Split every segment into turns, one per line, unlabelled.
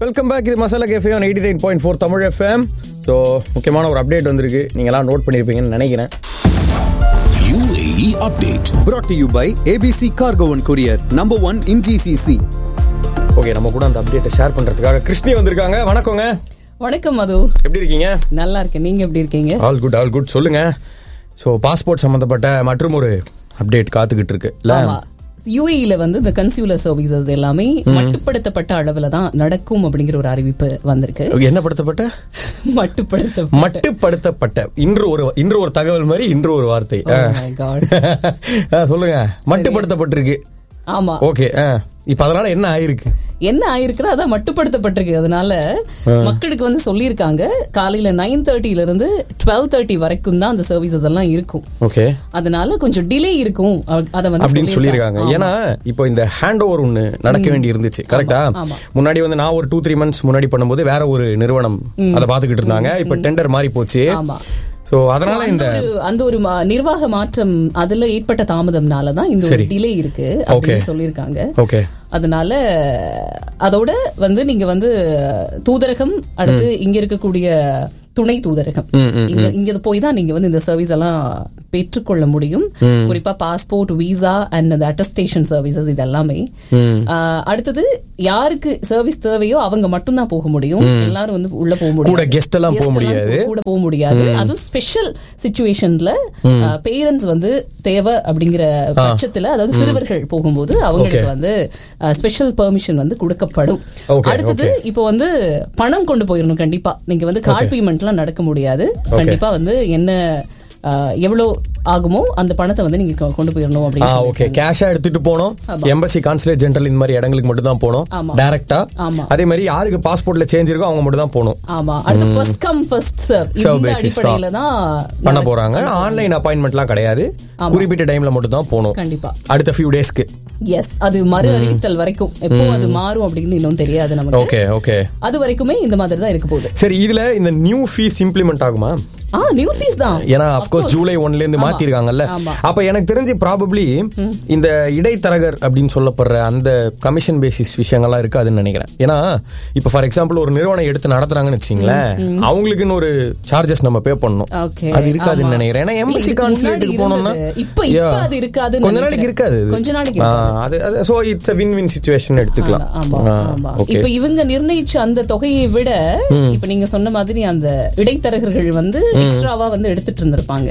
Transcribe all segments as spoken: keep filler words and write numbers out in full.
Welcome back. இது masala cafe on eighty nine point four Tamil FM. So முக்கியமான ஒரு update வந்திருக்கு, நீங்களாம் நோட் பண்ணியிருப்பீங்கன்னு நினைக்கிறேன்.
U A E update
brought to you by A B C Cargo and Courier, number one in G C C.
Okay, நம்ம கூட அந்த அப்டேட்டை ஷேர் பண்றதுக்காக கிருஷ்ணி வந்திருக்காங்க. வணக்கங்க.
வணக்கம் மது. எப்படி
இருக்கீங்க?
நல்லா இருக்கேன், நீங்க எப்படி இருக்கீங்க?
All good all good. சொல்லுங்க. ஸோ பாஸ்போர்ட் சம்பந்தப்பட்ட மற்றும் ஒரு அப்டேட் காத்துக்கிட்டு இருக்கு இல்ல?
யுஏஇல வந்து இந்த கன்சியூலர் சர்வீசஸ் எல்லாமே மட்டுப்படுத்தப்பட்ட அளவுல தான் நடக்கும் அப்படிங்கிற ஒரு அறிவிப்பு வந்திருக்கு.
என்ன படுத்தப்பட்ட?
மட்டுப்படுத்த
மட்டுப்படுத்தப்பட்ட இன்று ஒரு இன்று ஒரு தகவல் மாதிரி இன்று ஒரு வார்த்தை. சொல்லுங்க. மட்டுப்படுத்தப்பட்டிருக்கு.
ஆமா.
ஓகே. இப்ப அதனால என்ன ஆயிருக்கு?
என்ன ஆயிருக்குன்னா அதான் மட்டுப்படுத்தப்பட்டிருக்கு. அதனால மக்களுக்கு வந்து சொல்லியிருக்காங்க, காலையில நைன் தேர்ட்டில இருந்து டுவெல் தேர்ட்டி வரைக்கும் தான் அந்த சர்வீசஸ் எல்லாம் இருக்கும்.
ஓகே.
அதனால கொஞ்சம் டிலே இருக்கும் அதை வந்து
சொல்லியிருக்காங்க. ஏன்னா இப்போ இந்த ஹேண்ட் ஓவர் ஒன்னு நடக்க வேண்டி இருந்துச்சு, கரெக்டா? முன்னாடி வந்து நான் ஒரு டூ த்ரீ மந்த்ஸ் முன்னாடி பண்ணும்போது வேற ஒரு நிறுவனம் அதை பாத்துக்கிட்டு இருந்தாங்க. இப்ப டெண்டர் மாறி போச்சு. சோ அதனால இந்த
அந்த ஒரு நிர்வாக மாற்றம் அதுல ஏற்பட்ட தாமதம்னால தான் இந்த ஒரு டிலே இருக்கு அப்படின்னு சொல்லியிருக்காங்க.
ஓகே.
அதனால அதோட வந்து நீங்க வந்து தூதரகம், அடுத்து இங்க இருக்கக்கூடிய துணை தூதரகம், இங்க இங்க போய் தான் நீங்க வந்து இந்த சர்வீஸ் எல்லாம் பெற்றுக்கொள்ள முடியும். குறிப்பா பாஸ்போர்ட், விசா அண்ட் அந்த அட்டஸ்டேஷன் சர்வீசஸ் இது எல்லாமே. அடுத்தது யாருக்கு சர்வீஸ் தேவையோ அவங்க மட்டும் தான் போக முடியும். எல்லாரும் வந்து உள்ள போக முடியாது,
கூட கெஸ்ட் எல்லாம் போக முடியாது,
கூட போக முடியாது. அது ஸ்பெஷல் சிச்சுவேஷன்ல பேரண்ட்ஸ் வந்து தேவை அப்படிங்கிற பட்சத்துல, அதாவது சிறுவர்கள் போகும்போது அவங்களுக்கு வந்து ஸ்பெஷல் பெர்மிஷன் வந்து கொடுக்கப்படும். அடுத்தது இப்போ வந்து பணம் கொண்டு போயிடணும் கண்டிப்பா. நீங்க வந்து கார்டு பேமெண்ட் எல்லாம் நடக்க முடியாது. கண்டிப்பா வந்து என்ன எவ்வளவு ஆகுமோ அந்த பணத்தை வந்து நீங்க கொண்டு போயிடணும் அப்படின்னு.
ஓகே. கேஷா எடுத்துட்டு போனோம். எம்பசி, கான்சுலேட் ஜெனரல் இந்த மாதிரி இடங்களுக்கு மட்டும் தான் போகணும் டைரக்டா. அதே மாதிரி யாருக்கு பாஸ்போர்ட்ல சேஞ்ச் இருக்கோ அவங்க மட்டும் தான் போகணும்.
ஆமா. அடுத்து ஃபர்ஸ்ட் கம் ஃபர்ஸ்ட் சர்வ் அடிப்படையில தான்
பண்ண போறாங்க. ஆன்லைன் அப்பாயின்மெண்ட்லாம் கிடையாது, குறிப்பிட்ட டைம்ல மட்டும் தான் போகணும்.
கண்டிப்பா
அடுத்த ஃபியூ டேஸ்க்கு.
எஸ், அது மறு அறிவித்தல் வரைக்கும் எப்போ அது மாறும் அப்படின்னு இன்னும் தெரியாது நமக்கு.
Okay okay.
அது வரைக்குமே இந்த மாதிரி தான் இருக்க போகுது.
சரி, இதுல இந்த நியூ ஃபீஸ் இம்ப்ளிமெண்ட் ஆகுமா?
ஆ, நியூ ஃபீஸ் தான்.
ஏன்னா ஆஃப் கோர்ஸ் ஜூலை ஒன்ல இருந்து மாத்தி இருக்காங்கல்ல. அப்ப எனக்கு தெரிஞ்சு ப்ராபபிலி இந்த இடைத்தரகர் அப்படின்னு சொல்லப்படுற அந்த கமிஷன் பேசிஸ் விஷயங்கள்லாம் இருக்காதுன்னு நினைக்கிறேன். ஏன்னா இப்ப ஃபார் எக்ஸாம்பிள் ஒரு நிறுவனம் எடுத்து நடத்துறாங்கன்னு வச்சுங்களேன், அவங்களுக்குன்னு ஒரு சார்ஜஸ் நம்ம பே பண்ணணும். அது இருக்காதுன்னு நினைக்கிறேன். ஏன்னா எம்பசி கான்சுலேட்டுக்கு போனோம்னா
இப்ப அது இருக்காது,
கொஞ்ச நாளைக்கு இருக்காது.
கொஞ்ச நாளைக்கு
அது so it's a win-win situation எடுத்துக்கலாம்.
இப்ப இவங்க நிர்ணயிச்ச அந்த தொகையை விட இப்ப நீங்க சொன்ன மாதிரி அந்த இடைத்தரகர்கள் வந்து எக்ஸ்ட்ராவா வந்து எடுத்துட்டு இருந்திருப்பாங்க.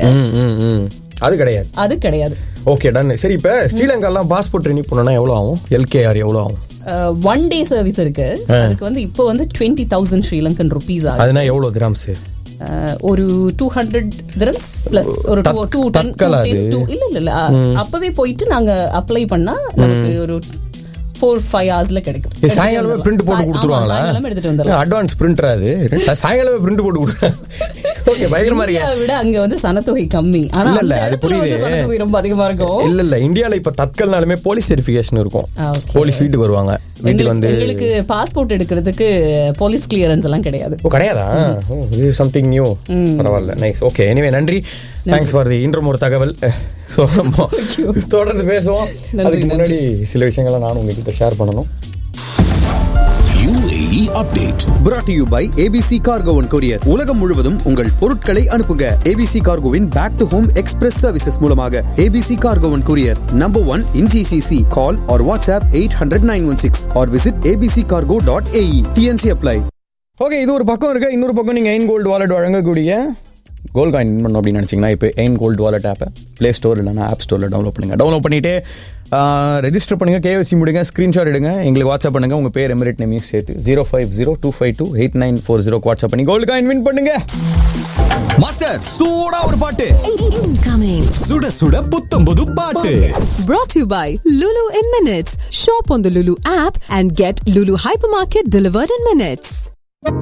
அது கிடையாது.
அது கிடையாது.
Okay, ton. சரி, இப்ப ஸ்ரீலங்கா எல்லாம் பாஸ்போர்ட் ரினியூ பண்ணனும்னா எவ்வளவு ஆகும்? எல்கேஆர் எவ்வளவு ஆகும்?
ஒன் டே சர்வீஸ் இருக்கு, அதுக்கு வந்து இப்போ வந்து டுவெண்ட்டி தௌசண்ட் ஸ்ரீலங்கன் ருபீஸ் ஆகும்.
அதுனா எவ்வளவு திரம்ஸ்?
ஒரு டூ ஹண்ட்ரட் திரம்ஸ் பிளஸ் ஒரு டூ டென். இல்ல இல்ல இல்ல அப்பவே போயிட்டு நாங்க அப்ளை பண்ணா நமக்கு ஒரு four five ஹவர்ஸ்ல கிடைக்கும்.
சாயங்காலமே பிரிண்ட் போட்டு கொடுத்துருவாங்களா?
சாயங்காலமே எடுத்துட்டு வந்துறலாம்.
அட்வான்ஸ் பிரிண்டர் அது. சாயங்காலமே பிரிண்ட் போட்டு கொடுக்குறாங்க. ஓகே, பயங்கரமா இருக்கு.
இந்தியாவை விட அங்க வந்து சனத்தொகை கம்மி. ஆனா
இல்ல அது புரியுது,
சனத்தொகை ரொம்ப அதிகமா இருக்கும்.
இல்ல இல்ல இந்தியால இப்ப தட்கல்னாலுமே போலீஸ் வெரிஃபிகேஷன் இருக்கும். போலீஸ் வீட்டுக்கு வருவாங்க. வீட்டுக்கு வந்து
உங்களுக்கு பாஸ்போர்ட் எடுக்கிறதுக்கு போலீஸ் கிளியரன்ஸ் எல்லாம் கிடையாது.
ஓ, கிடையாதா? இது இஸ் சம்திங் நியூ. பரவாயில்ல, நைஸ். ஓகே, எனிவே நன்றி. தேங்க்ஸ் ஃபார் தி இன்ட்ரோ ஒரு தகவல். ஸோ நம்ம தொடர்ந்து பேசுவோம். அதுக்கு முன்னாடி சில விஷயங்களை நான் உங்ககிட்ட ஷேர் பண்ணணும்.
U A E update
brought to you by A B C Cargo and Courier. உலகம் முழுவதும் உங்கள் பொருட்களை அனுப்புங்க. A B C Cargoவின் back to home express services மூலமாக. A B C Cargo and Courier, number one in G C C. Call or WhatsApp eight hundred nine one six or visit a b c cargo dot a e. T N C apply.
Okay, இது ஒரு பக்கம் இருக்கு. இன்னொரு பக்கம் நீங்க Ain gold wallet வழங்கக்கூடிய gold coin win பண்ணணும் அப்படின்னு நினச்சிங்கன்னா இப்போ எயின் கோல்டு வாலெட் ஆப்பை ப்ளே ஸ்டோர் இல்லைனா ஆப் ஸ்டோரில் டவுன்லோட் பண்ணுங்கள். டவுன்லோட் பண்ணிவிட்டு ரெஜிஸ்டர் பண்ணுங்கள், கேஒய்சி முடிங்க, ஸ்க்ரீன்ஷாட் எடுங்க, எங்களுக்கு வாட்ஸ்அப் பண்ணுங்கள், உங்கள் பேர் எமிரேட் நேமையும் சேர்த்து zero five zero two five two eight nine four ஜீரோக்கு வாட்ஸ்அப் பண்ணி கோல்டு காயின் வின் பண்ணுங்க.
மாஸ்டர் சூடா ஒரு பாட்டு
incoming.
சுட சுட புத்தம் புது பாட்டு.
Brought to you by Lulu in Minutes. Shop on the Lulu app and get Lulu Hypermarket delivered in minutes.